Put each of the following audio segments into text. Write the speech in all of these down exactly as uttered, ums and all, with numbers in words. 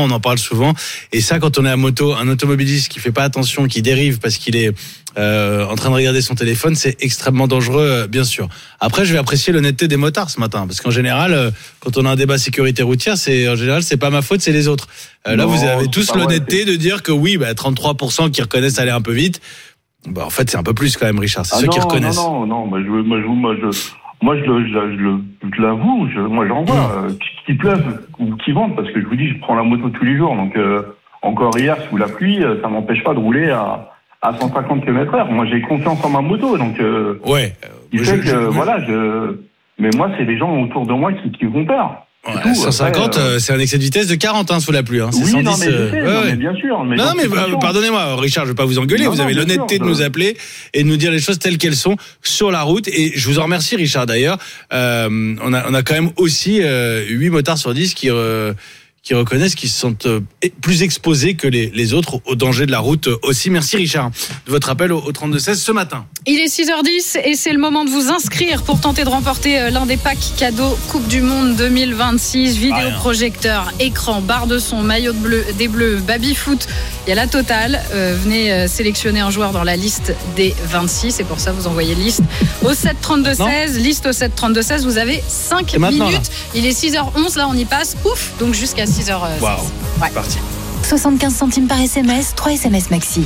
on en parle souvent. Et ça, quand on est à moto, un automobiliste qui fait pas attention, qui dérive parce qu'il est euh, en train de regarder son téléphone, c'est extrêmement dangereux, euh, bien sûr. Après, je vais apprécier l'honnêteté des motards ce matin, parce qu'en général, euh, quand on a un débat sécurité routière, c'est en général, c'est pas ma faute, c'est les autres. Euh, là, non, vous avez tous l'honnêteté vrai, de dire que oui, bah, trente-trois pour cent qui reconnaissent aller un peu vite. Bah, en fait, c'est un peu plus quand même, Richard. C'est ah ceux non, qui reconnaissent. Non, non, non. Moi, je, moi, je, moi, je, moi, je, je, je, je, je l'avoue. Je, moi, j'en vois mmh. euh, qu'il pleuve ou qu'il vente, parce que je vous dis, je prends la moto tous les jours. Donc, euh, encore hier, sous la pluie, ça m'empêche pas de rouler à, à cent cinquante kilomètres heure. Moi, j'ai confiance en ma moto, donc. Euh, ouais. Il je, fait que, je, voilà, je. Mais moi, c'est les gens autour de moi qui, qui vont peur. Ouais, cent cinquante, Après, euh... c'est un excès de vitesse de quarante hein, sous la pluie. Hein. C'est oui, cent dix, non, mais, euh... sais, ouais, non, ouais. mais bien sûr. Mais non, mais euh, pardonnez-moi, Richard, je ne vais pas vous engueuler. Non, vous avez l'honnêteté sûr, de je... nous appeler et de nous dire les choses telles qu'elles sont sur la route. Et je vous en remercie, Richard, d'ailleurs. Euh, on, a, on a quand même aussi euh, huit motards sur dix qui... Euh, qui reconnaissent qu'ils se sentent plus exposés que les, les autres au danger de la route aussi. Merci Richard de votre appel au, au trente-deux seize ce matin. Il est six heures dix et c'est le moment de vous inscrire pour tenter de remporter l'un des packs cadeaux Coupe du Monde deux mille vingt-six. Vidéoprojecteur, écran, barre de son, maillot de bleu, des bleus, baby-foot. Il y a la totale. Euh, venez sélectionner un joueur dans la liste des vingt-six. Et pour ça, vous envoyez liste au sept trente-deux seize. Liste au sept trente-deux seize. Vous avez cinq minutes. Là. Il est six heures onze. Là, on y passe. Ouf. Donc jusqu'à six heures seize. Waouh, ouais. C'est parti. soixante-quinze centimes par S M S, trois S M S maxi.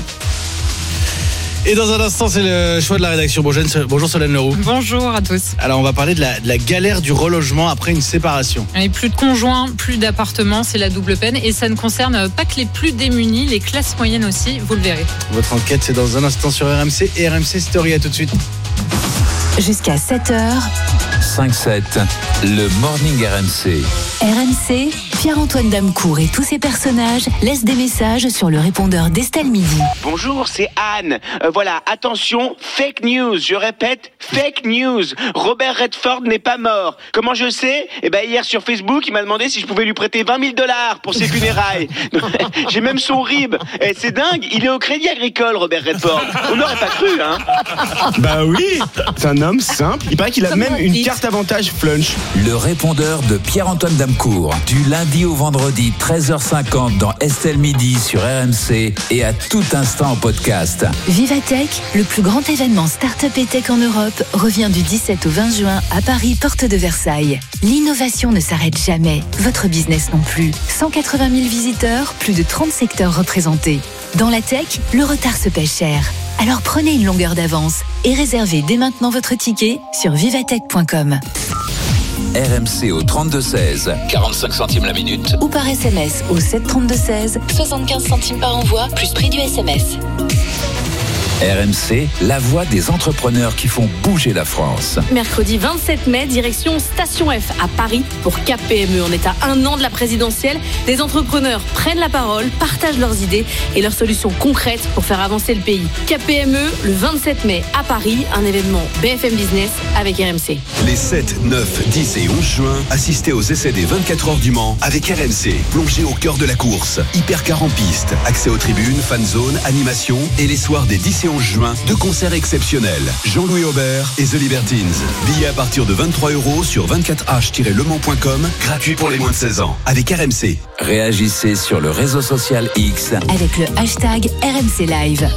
Et dans un instant, c'est le choix de la rédaction. Bonjour Solène Leroux. Bonjour à tous. Alors, on va parler de la, de la galère du relogement après une séparation. Et plus de conjoints, plus d'appartements, c'est la double peine. Et ça ne concerne pas que les plus démunis, les classes moyennes aussi, vous le verrez. Votre enquête, c'est dans un instant sur R M C et R M C Story. À tout de suite. Jusqu'à sept heures. cinq sept, le Morning R M C. R M C, Pierre-Antoine Damecourt et tous ses personnages laissent des messages sur le répondeur d'Estelle Midi. Bonjour, c'est Anne. Euh, voilà, attention, fake news. Je répète, fake news. Robert Redford n'est pas mort. Comment je sais ? Eh ben hier sur Facebook, il m'a demandé si je pouvais lui prêter vingt mille dollars pour ses funérailles. J'ai même son R I B. Et c'est dingue, il est au Crédit Agricole, Robert Redford. On n'aurait pas cru, hein ? Bah oui, c'est un homme simple. Il paraît qu'il a Comme même une carte avantage Flunch. Le répondeur de Pierre-Antoine Damecourt, du lundi au vendredi, treize heures cinquante dans Estelle Midi sur R M C et à tout instant en podcast. Vivatech, le plus grand événement start-up et tech en Europe, revient du dix-sept au vingt juin à Paris, porte de Versailles. L'innovation ne s'arrête jamais, votre business non plus. cent quatre-vingt mille visiteurs, plus de trente secteurs représentés. Dans la tech, le retard se paie cher. Alors prenez une longueur d'avance et réservez dès maintenant votre ticket sur vivatech point com. R M C au trente-deux seize, quarante-cinq centimes la minute. Ou par S M S au sept trente-deux seize, soixante-quinze centimes par envoi, plus prix du S M S. R M C, la voix des entrepreneurs qui font bouger la France. Mercredi vingt-sept mai, direction Station F à Paris pour K P M E. On est à un an de la présidentielle. Des entrepreneurs prennent la parole, partagent leurs idées et leurs solutions concrètes pour faire avancer le pays. K P M E, le vingt-sept mai à Paris, un événement B F M Business avec R M C. Les sept, neuf, dix et onze juin, assistez aux essais des vingt-quatre heures du Mans avec R M C. Plongez au cœur de la course. Hypercar en piste, accès aux tribunes, fan zone, animation et les soirs des dix et onze juin, deux concerts exceptionnels. Jean-Louis Aubert et The Libertines. Billets à partir de vingt-trois euros sur vingt-quatre h tiret le mans point com, gratuit pour les moins de seize ans. Avec R M C. Réagissez sur le réseau social X avec le hashtag R M C Live.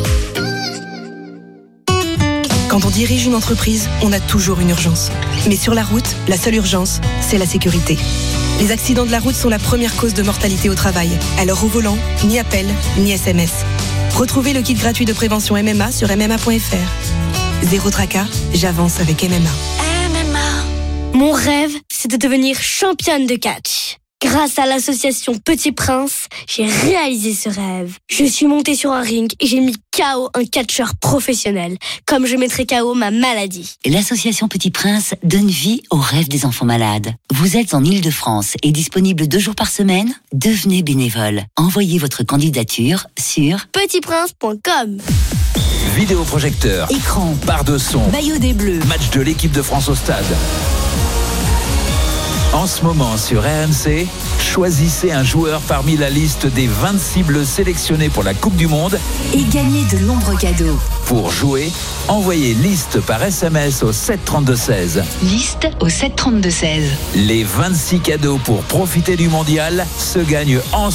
Quand on dirige une entreprise, on a toujours une urgence. Mais sur la route, la seule urgence, c'est la sécurité. Les accidents de la route sont la première cause de mortalité au travail. Alors au volant, ni appel, ni S M S. Retrouvez le kit gratuit de prévention M M A sur m m a point f r. Zéro tracas, j'avance avec M M A. M M A. Mon rêve, c'est de devenir championne de catch. Grâce à l'association Petit Prince, j'ai réalisé ce rêve. Je suis montée sur un ring et j'ai mis K O un catcheur professionnel, comme je mettrai K O ma maladie. L'association Petit Prince donne vie aux rêves des enfants malades. Vous êtes en Île-de-France et disponible deux jours par semaine ? Devenez bénévole. Envoyez votre candidature sur petit prince point com. Vidéoprojecteur, écran, barre de son, maillot des Bleus, match de l'équipe de France au stade. En ce moment sur R M C, choisissez un joueur parmi la liste des vingt-six bleus sélectionnés pour la Coupe du Monde et gagnez de nombreux cadeaux. Pour jouer, envoyez liste par S M S au sept trente-deux seize. Liste au sept trente-deux seize. Les vingt-six cadeaux pour profiter du mondial se gagnent en